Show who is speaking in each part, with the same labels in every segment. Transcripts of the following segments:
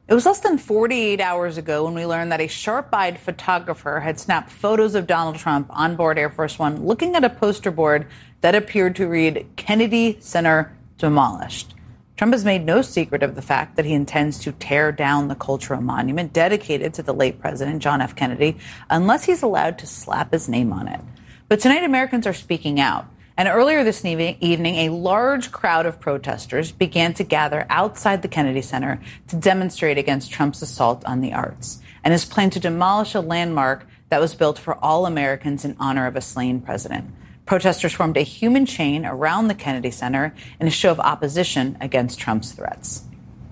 Speaker 1: It was less than 48 hours ago when we learned that a sharp-eyed photographer had snapped photos of Donald Trump on board Air Force One looking at a poster board that appeared to read Kennedy Center demolished. Trump has made no secret of the fact that he intends to tear down the cultural monument dedicated to the late President John F. Kennedy unless he's allowed to slap his name on it. But tonight, Americans are speaking out. And earlier this evening, a large crowd of protesters began to gather outside the Kennedy Center to demonstrate against Trump's assault on the arts and his plan to demolish a landmark that was built for all Americans in honor of a slain president. Protesters formed a human chain around the Kennedy Center in a show of opposition against Trump's threats.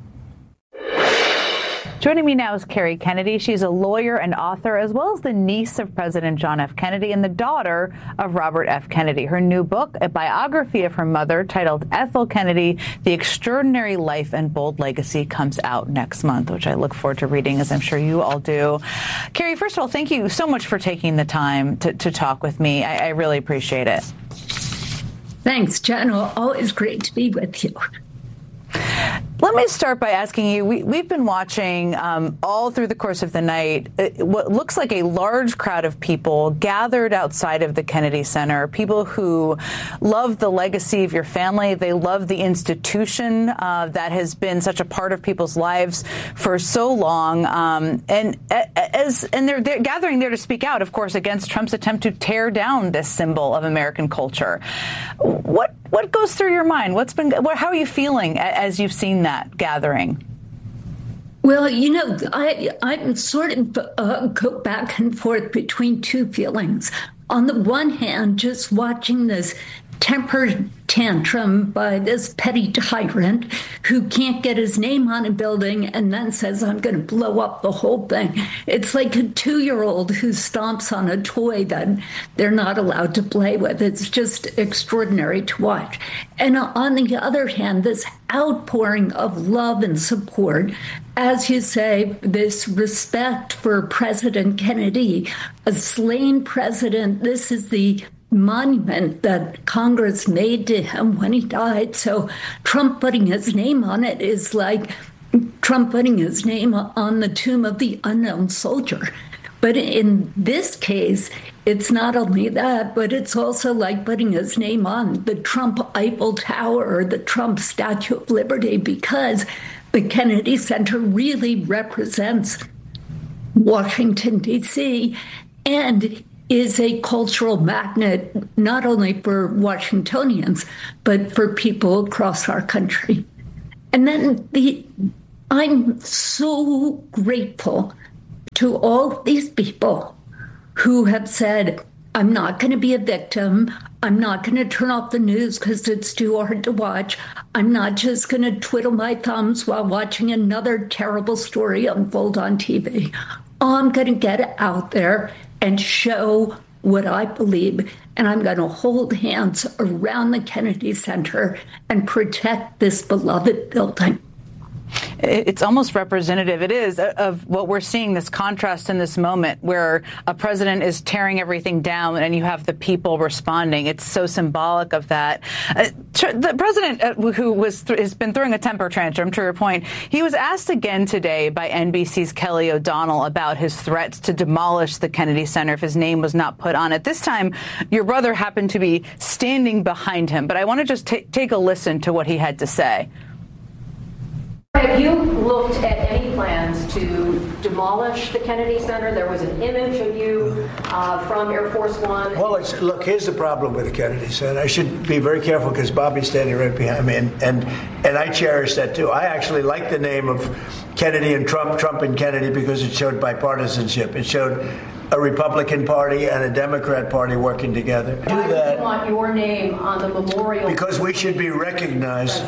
Speaker 1: Joining me now is Kerry Kennedy. She's a lawyer and author, as well as the niece of President John F. Kennedy and the daughter of Robert F. Kennedy. Her new book, a biography of her mother titled Ethel Kennedy, The Extraordinary Life and Bold Legacy, comes out next month, which I look forward to reading, as I'm sure you all do. Kerry, first of all, thank you so much for taking the time to talk with me. I really appreciate it.
Speaker 2: Thanks, Jen. Always great to be with you.
Speaker 1: Let me start by asking you, we've been watching all through the course of the night what looks like a large crowd of people gathered outside of the Kennedy Center, people who love the legacy of your family. They love the institution that has been such a part of people's lives for so long. And they're gathering there to speak out, of course, against Trump's attempt to tear down this symbol of American culture. What goes through your mind? How are you feeling as you've seen that gathering?
Speaker 2: Well, I'm sort of go back and forth between two feelings. On the one hand, just watching this temper tantrum by this petty tyrant who can't get his name on a building and then says, I'm going to blow up the whole thing. It's like a 2-year-old who stomps on a toy that they're not allowed to play with. It's just extraordinary to watch. And on the other hand, this outpouring of love and support, as you say, this respect for President Kennedy, a slain president. This is the monument that Congress made to him when he died. So Trump putting his name on it is like Trump putting his name on the tomb of the unknown soldier. But in this case, it's not only that, but it's also like putting his name on the Trump Eiffel Tower or the Trump Statue of Liberty, because the Kennedy Center really represents Washington, D.C., and is a cultural magnet, not only for Washingtonians, but for people across our country. And then I'm so grateful to all these people who have said, I'm not going to be a victim. I'm not going to turn off the news because it's too hard to watch. I'm not just going to twiddle my thumbs while watching another terrible story unfold on TV. I'm going to get out there and show what I believe, and I'm going to hold hands around the Kennedy Center and protect this beloved building.
Speaker 1: It's almost representative, it is, of what we're seeing, this contrast in this moment where a president is tearing everything down and you have the people responding. It's so symbolic of that. The president, who has been throwing a temper tantrum, to your point, he was asked again today by NBC's Kelly O'Donnell about his threats to demolish the Kennedy Center if his name was not put on it. This time, your brother happened to be standing behind him. But I want to just take a listen to what he had to say.
Speaker 3: Have you looked at any plans to demolish the Kennedy Center? There was an image of you from Air Force One.
Speaker 4: Well, look, here's the problem with the Kennedy Center. I should be very careful because Bobby's standing right behind me, and I cherish that too. I actually like the name of Kennedy and Trump and Kennedy, because it showed bipartisanship. It showed a Republican Party and a Democrat Party working together.
Speaker 3: Why do you want your name on the memorial?
Speaker 4: Because we should be recognized.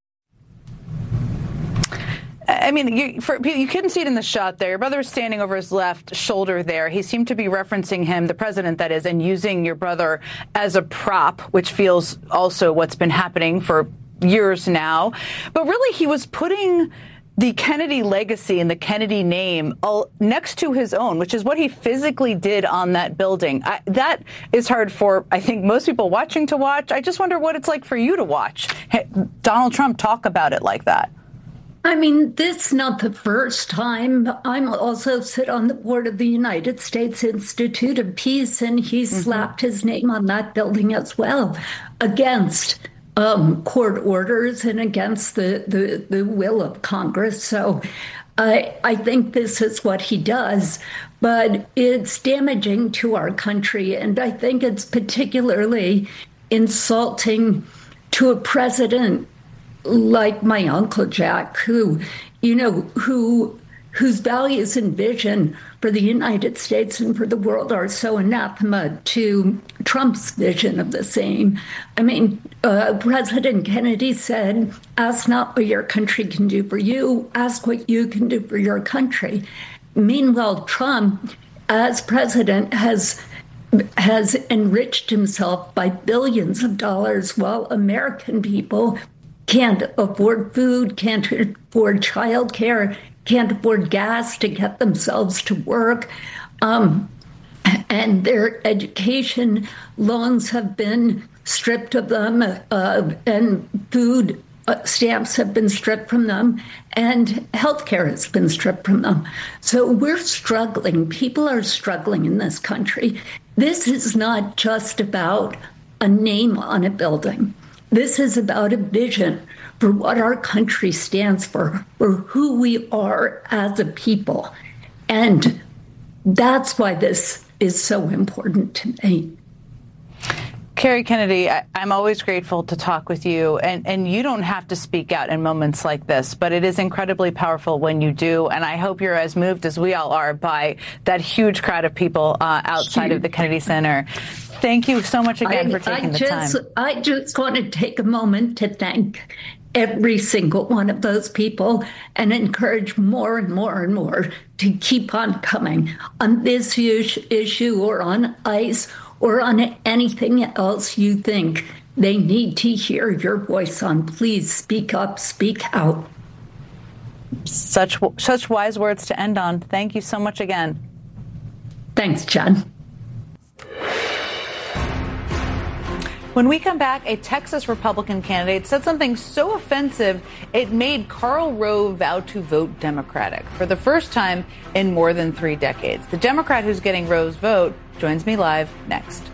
Speaker 1: I mean, you couldn't see it in the shot there. Your brother was standing over his left shoulder there. He seemed to be referencing him, the president, that is, and using your brother as a prop, which feels also what's been happening for years now. But really, he was putting the Kennedy legacy and the Kennedy name next to his own, which is what he physically did on that building. That is hard for, I think, most people watching to watch. I just wonder what it's like for you to watch Donald Trump talk about it like that.
Speaker 2: I mean, this is not the first time. I'm also sit on the board of the United States Institute of Peace, and he slapped his name on that building as well, against court orders and against the will of Congress. So I think this is what he does, but it's damaging to our country. And I think it's particularly insulting to a president like my Uncle Jack, who, whose values and vision for the United States and for the world are so anathema to Trump's vision of the same. I mean, President Kennedy said, ask not what your country can do for you, ask what you can do for your country. Meanwhile, Trump, as president, has enriched himself by billions of dollars while American people can't afford food, can't afford childcare, can't afford gas to get themselves to work. And their education loans have been stripped of them, and food stamps have been stripped from them, and healthcare has been stripped from them. So we're struggling. People are struggling in this country. This is not just about a name on a building. This is about a vision for what our country stands for who we are as a people. And that's why this is so important to me.
Speaker 1: Kerry Kennedy, I'm always grateful to talk with you, and you don't have to speak out in moments like this, but it is incredibly powerful when you do, and I hope you're as moved as we all are by that huge crowd of people outside of the Kennedy Center. Thank you so much again for taking the time.
Speaker 2: I just want to take a moment to thank every single one of those people and encourage more and more and more to keep on coming on this issue or on ICE or on anything else you think they need to hear your voice on. Please speak up, speak out.
Speaker 1: Such wise words to end on. Thank you so much again.
Speaker 2: Thanks, Jen.
Speaker 1: When we come back, a Texas Republican candidate said something so offensive it made Karl Rove vow to vote Democratic for the first time in more than 3 decades. The Democrat who's getting Rove's vote joins me live next.